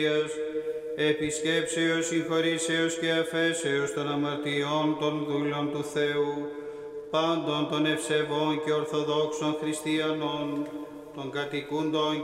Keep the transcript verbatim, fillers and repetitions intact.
επισκέψεως, συγχωρήσεως και αφέσεως των αμαρτιών των δούλων του Θεού, πάντων των ευσεβών και ορθοδόξων χριστιανών, των κατοικούντων